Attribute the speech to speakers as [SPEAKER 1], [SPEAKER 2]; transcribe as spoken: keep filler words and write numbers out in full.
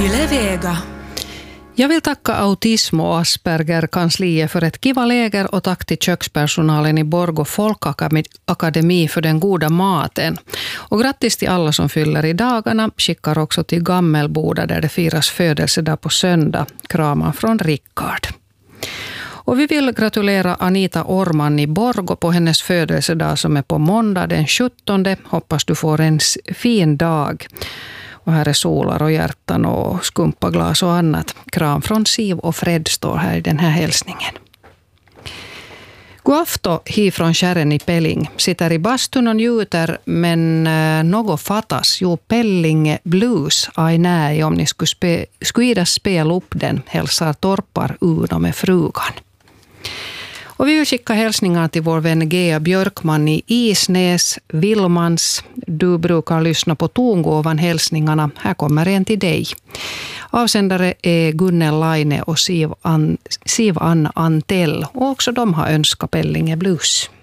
[SPEAKER 1] Yle Vega.
[SPEAKER 2] Jag vill tacka Autism och Asperger-kansliet för ett kiva läger och tack till kökspersonalen i Borgå folkakademi för den goda maten. Och grattis till alla som fyller i dagarna. Skickar också till Gammelboda där det firas födelsedag på söndag. Kramar från Rickard. Och vi vill gratulera Anita Orman i Borgå på hennes födelsedag som är på måndag den sjuttonde. Hoppas du får en fin dag. Och här är solar och hjärtan och skumpaglas och annat. Kram från Siv och Fred står här i den här hälsningen. God afton hit från Kärren i Pelling. Sitter i bastun och njuter, men äh, något fattas. Jo, Pelling Blues, aj nej, om ni skulle, spe, skulle spela upp den, hälsar Torpar Uno med frugan. Och vi vill skicka hälsningar till vår vän Gea Björkman i Isnäs, Vilmans. Du brukar lyssna på tongåvan hälsningarna. Här kommer en till dig. Avsändare är Gunnel Laine och Siv, An- Siv Anna Antell. Och också de har önskat Pellinge Blues.